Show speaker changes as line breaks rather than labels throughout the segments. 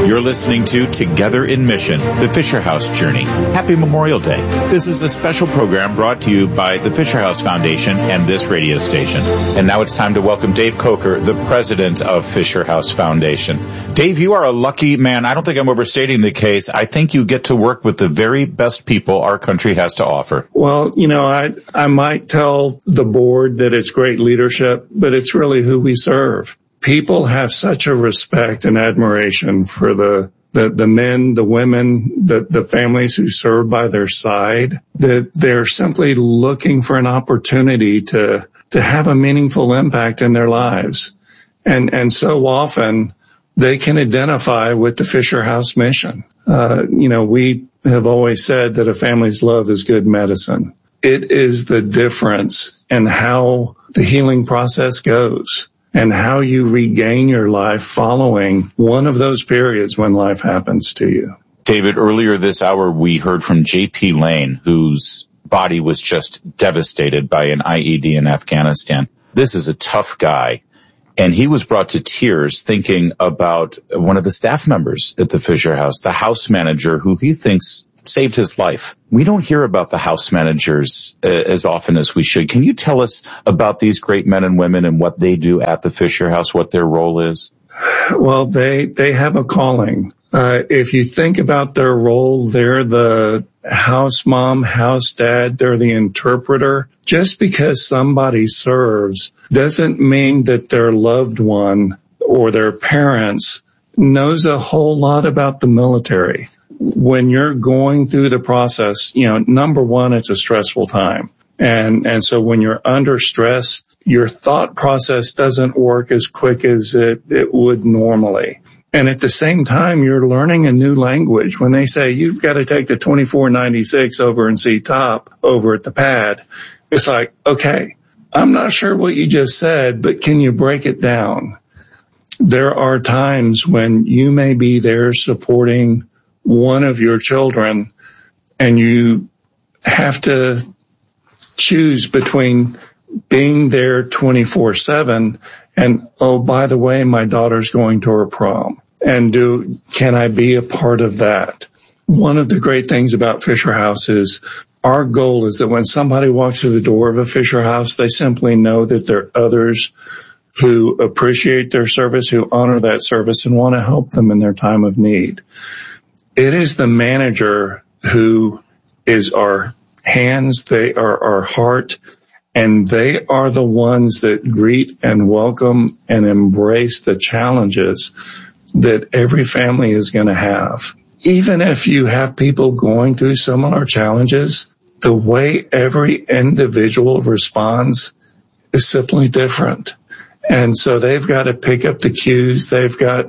You're listening to Together in Mission, the Fisher House Journey. Happy Memorial Day. This is a special program brought to you by the Fisher House Foundation and this radio station. And now it's time to welcome Dave Coker, the president of Fisher House Foundation. Dave, you are a lucky man. I don't think I'm overstating the case. I think you get to work with the very best people our country has to offer.
Well, I might tell the board that it's great leadership, but it's really who we serve. People have such a respect and admiration for the men, the women, the families who serve by their side, that they're simply looking for an opportunity to have a meaningful impact in their lives. And so often they can identify with the Fisher House mission. We have always said that a family's love is good medicine. It is the difference in how the healing process goes and how you regain your life following one of those periods when life happens to you.
David, earlier this hour, we heard from J.P. Lane, whose body was just devastated by an IED in Afghanistan. This is a tough guy, and he was brought to tears thinking about one of the staff members at the Fisher House, the house manager, who he thinks saved his life. We don't hear about the house managers as often as we should. Can you tell us about these great men and women and what they do at the Fisher House, what their role is?
Well, they have a calling. If you think about their role, they're the house mom, house dad, they're the interpreter. Just because somebody serves doesn't mean that their loved one or their parents knows a whole lot about the military. When you're going through the process, number one, it's a stressful time. And so when you're under stress, your thought process doesn't work as quick as it would normally. And at the same time, you're learning a new language. When they say you've got to take the 2496 over and see top over at the pad, it's like, okay, I'm not sure what you just said, but can you break it down? There are times when you may be there supporting one of your children and you have to choose between being there 24/7 and, oh, by the way, my daughter's going to her prom. And can I be a part of that? One of the great things about Fisher House is our goal is that when somebody walks through the door of a Fisher House, they simply know that there are others who appreciate their service, who honor that service and want to help them in their time of need. It is the manager who is our hands, they are our heart, and they are the ones that greet and welcome and embrace the challenges that every family is going to have. Even if you have people going through similar challenges, the way every individual responds is simply different. And so they've got to pick up the cues. They've got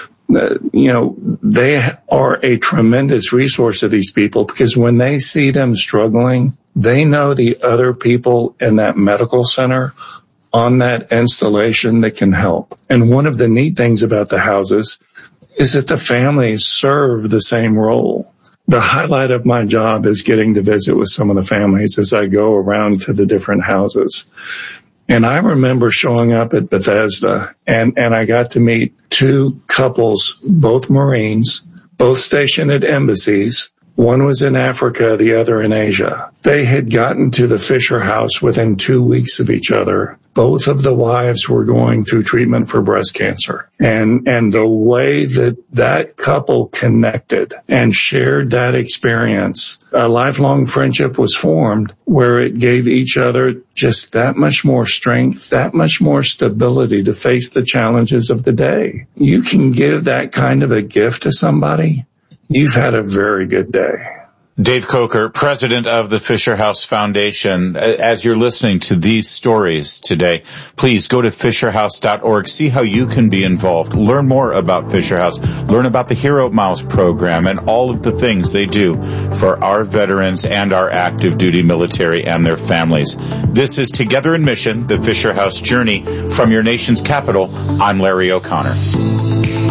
they are a tremendous resource to these people because when they see them struggling, they know the other people in that medical center on that installation that can help. And one of the neat things about the houses is that the families serve the same role. The highlight of my job is getting to visit with some of the families as I go around to the different houses. And I remember showing up at Bethesda and I got to meet two couples, both Marines, both stationed at embassies. One was in Africa, the other in Asia. They had gotten to the Fisher House within 2 weeks of each other. Both of the wives were going through treatment for breast cancer. And the way that couple connected and shared that experience, a lifelong friendship was formed where it gave each other just that much more strength, that much more stability to face the challenges of the day. You can give that kind of a gift to somebody. You've had a very good day.
Dave Coker, president of the Fisher House Foundation. As you're listening to these stories today, please go to fisherhouse.org. See how you can be involved. Learn more about Fisher House. Learn about the Hero Mouse program and all of the things they do for our veterans and our active duty military and their families. This is Together in Mission, the Fisher House Journey. From your nation's capital, I'm Larry O'Connor.